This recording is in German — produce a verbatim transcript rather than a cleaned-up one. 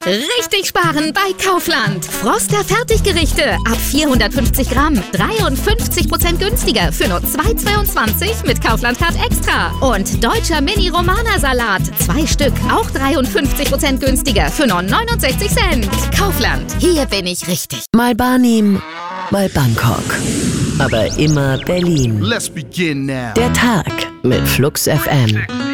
Richtig sparen bei Kaufland. Froster Fertiggerichte ab vierhundertfünfzig Gramm. dreiundfünfzig Prozent günstiger für nur zwei Euro zweiundzwanzig mit Kaufland Card Extra. Und deutscher Mini-Romana-Salat. Zwei Stück, auch dreiundfünfzig Prozent günstiger für nur neunundsechzig Cent. Kaufland, hier bin ich richtig. Mal Barnim, mal Bangkok. Aber immer Berlin. Let's begin now. Der Tag mit Flux F M.